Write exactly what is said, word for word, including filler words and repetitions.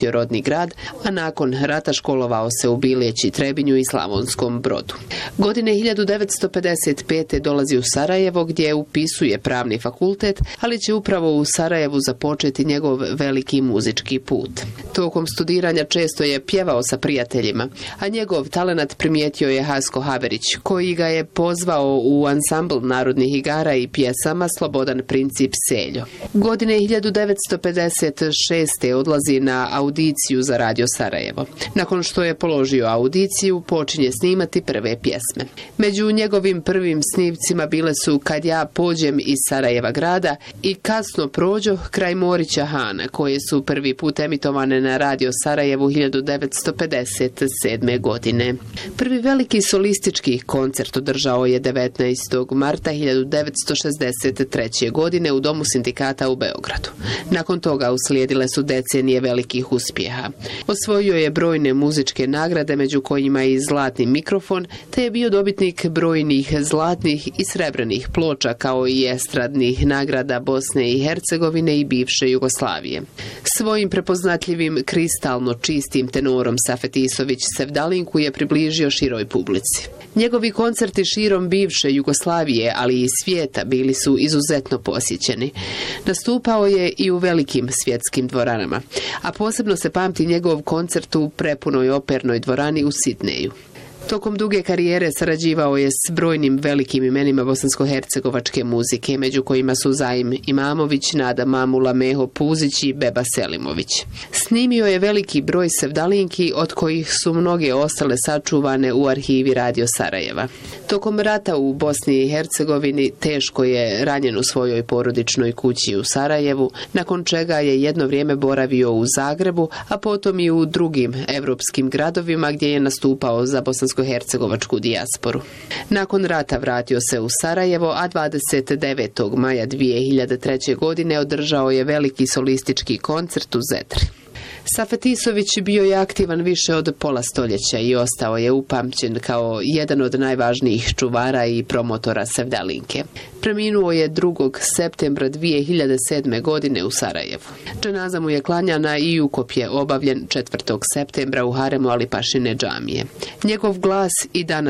rodni grad, a nakon rata školovao se u Bileći, Trebinju i Slavonskom Brodu. Godine hiljadu devetsto pedeset pete dolazi u Sarajevo gdje upisuje pravni fakultet, ali će upravo u Sarajevu započeti njegov veliki muzički put. Tokom studiranja često je pjevao sa prijateljima, a njegov talenat primijetio je Hasko Haverić, koji ga je pozvao u ansambl narodnih igara i pjesama Slobodan princip Seljo. Godine hiljadu devetsto pedeset šeste odlazi na audiciju za Radio Sarajevo. Nakon što je položio audiciju, počinje snimati prve pjesme. Među njegovim prvim snimcima bile su Kad ja pođem iz Sarajeva grada i Kasno prođoh kraj Morića Hana, koje su prvi put emitovane na Radio Sarajevu hiljadu devetsto pedeset sedme. godine. Prvi veliki solistički koncert održao je devetnaestog marta hiljadu devetsto šezdeset treće. godine u Domu sindikata u Beogradu. Nakon toga uslijedile su decenije velikih uspjeha. Osvojio je brojne muzičke nagrade, među kojima i Zlatni mikrofon, te je bio dobitnik brojnih zlatnih i srebrnih ploča, kao i estradnih nagrada Bosne i Hercegovine i bivše Jugoslavije. Svojim prepoznatljivim kristalno čistim tenorom Safet Isović Sevdalinku je približio široj publici. Njegovi koncerti širom bivše Jugoslavije, ali i svijeta, bili su izuzetno posjećeni. Nastupao je i u velikim svjetskim dvoranama, a posebno se pamti njegov koncert u prepunoj opernoj dvorani u Sidneju. Tokom duge karijere sarađivao je s brojnim velikim imenima bosansko-hercegovačke muzike, među kojima su Zaim Imamović, Nada Mamula, Meho Puzić i Beba Selimović. Snimio je veliki broj sevdalinki, od kojih su mnoge ostale sačuvane u arhivi Radio Sarajeva. Tokom rata u Bosni i Hercegovini teško je ranjen u svojoj porodičnoj kući u Sarajevu, nakon čega je jedno vrijeme boravio u Zagrebu, a potom i u drugim evropskim gradovima gdje je nastupao za bosansko-hercegovačku dijasporu. Nakon rata vratio se u Sarajevo, a dvadeset devetog maja dvije hiljade treće. godine održao je veliki solistički koncert u Zedri. Safet Isović bio je aktivan više od pola stoljeća i ostao je upamćen kao jedan od najvažnijih čuvara i promotora sevdalinke. Preminuo je drugog septembra dvije hiljade sedme. godine u Sarajevu. Dženaza mu je klanjana i ukop je obavljen četvrtog septembra u haremu Alipašine džamije. Njegov glas i danas